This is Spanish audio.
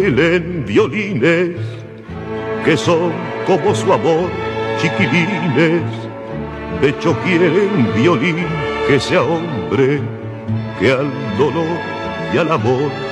En violines que son como su amor, chiquilines. De hecho quieren violín que sea hombre, que al dolor y al amor